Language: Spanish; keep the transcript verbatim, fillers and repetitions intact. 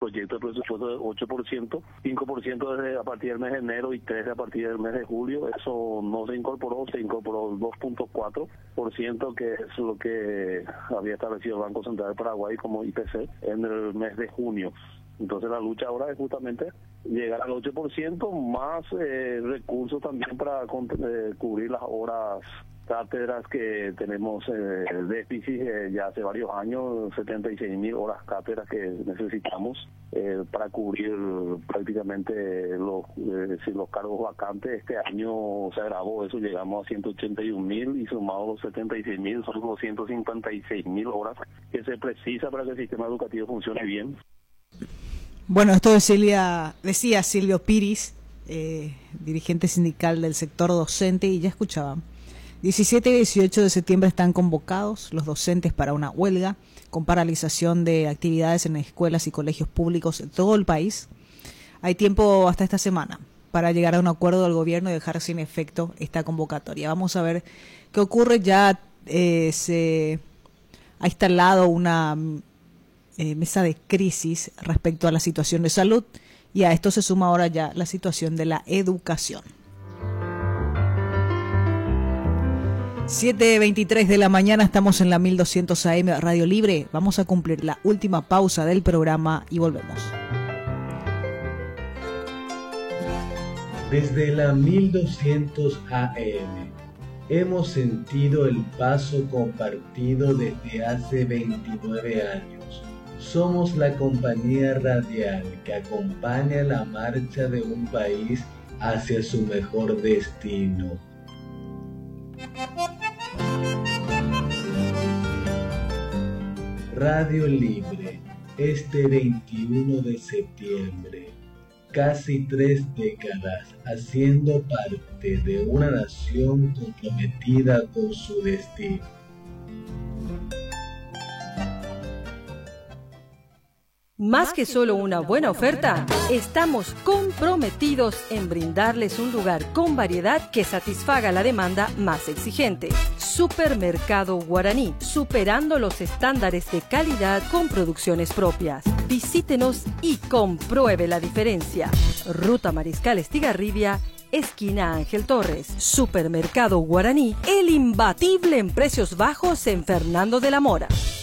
proyecto de presupuesto de ocho por ciento, cinco por ciento desde a partir del mes de enero y tres por ciento a partir del mes de julio. Eso no se incorporó, se incorporó dos punto cuatro por ciento, que es lo que había establecido el Banco Central de Paraguay como I P C en el mes de junio. Entonces la lucha ahora es justamente llegar al ocho por ciento más eh, recursos también para eh, cubrir las horas cátedras que tenemos eh, déficit eh, ya hace varios años, setenta y seis mil horas cátedras que necesitamos eh, para cubrir prácticamente los, eh, si los cargos vacantes. Este año se agravó eso, llegamos a ciento ochenta y un mil y sumados los setenta y seis mil son doscientas cincuenta y seis mil horas que se precisa para que el sistema educativo funcione bien. Bueno, esto decía, decía Silvio Piris, eh, dirigente sindical del sector docente, y ya escuchaban. diecisiete y dieciocho de septiembre están convocados los docentes para una huelga con paralización de actividades en escuelas y colegios públicos en todo el país. Hay tiempo hasta esta semana para llegar a un acuerdo del gobierno y dejar sin efecto esta convocatoria. Vamos a ver qué ocurre. Ya eh, se ha instalado una eh, mesa de crisis respecto a la situación de salud, y a esto se suma ahora ya la situación de la educación. siete veintitrés de la mañana, estamos en la mil doscientos A M Radio Libre. Vamos a cumplir la última pausa del programa y volvemos. Desde la mil doscientos A M hemos sentido el paso compartido desde hace veintinueve años. Somos la compañía radial que acompaña la marcha de un país hacia su mejor destino. Radio Libre, este veintiuno de septiembre, casi tres décadas haciendo parte de una nación comprometida con su destino. Más que solo una buena oferta, estamos comprometidos en brindarles un lugar con variedad que satisfaga la demanda más exigente. Supermercado Guaraní, superando los estándares de calidad con producciones propias. Visítenos y compruebe la diferencia. Ruta Mariscal Estigarribia, esquina Ángel Torres. Supermercado Guaraní, el imbatible en precios bajos en Fernando de la Mora.